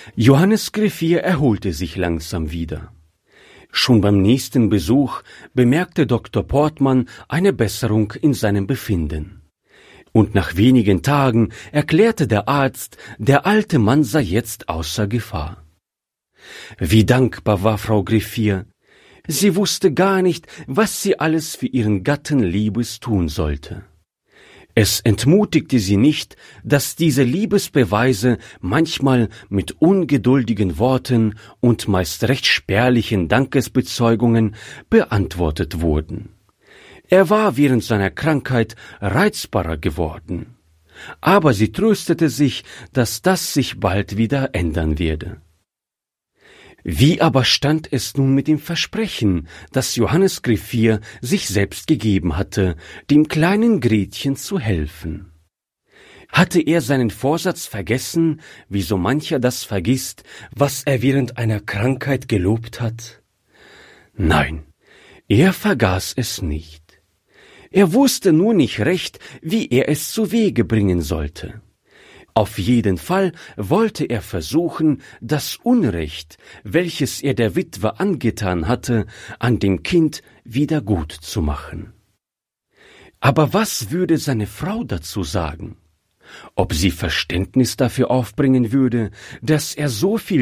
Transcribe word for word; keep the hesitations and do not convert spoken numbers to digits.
Johannes Griffier erholte sich langsam wieder. Schon beim nächsten Besuch bemerkte Doktor Portmann eine Besserung in seinem Befinden. Und nach wenigen Tagen erklärte der Arzt, der alte Mann sei jetzt außer Gefahr. Wie dankbar war Frau Griffier. Sie wusste gar nicht, was sie alles für ihren Gatten Liebes tun sollte. Es entmutigte sie nicht, dass diese Liebesbeweise manchmal mit ungeduldigen Worten und meist recht spärlichen Dankesbezeugungen beantwortet wurden. Er war während seiner Krankheit reizbarer geworden. Aber sie tröstete sich, dass das sich bald wieder ändern werde. Wie aber stand es nun mit dem Versprechen, das Johannes Griffier sich selbst gegeben hatte, dem kleinen Gretchen zu helfen? Hatte er seinen Vorsatz vergessen, wie so mancher das vergisst, was er während einer Krankheit gelobt hat? Nein, er vergaß es nicht. Er wusste nur nicht recht, wie er es zu Wege bringen sollte. Auf jeden Fall wollte er versuchen, das Unrecht, welches er der Witwe angetan hatte, an dem Kind wieder gut zu machen. Aber was würde seine Frau dazu sagen? Ob sie Verständnis dafür aufbringen würde, dass er so viel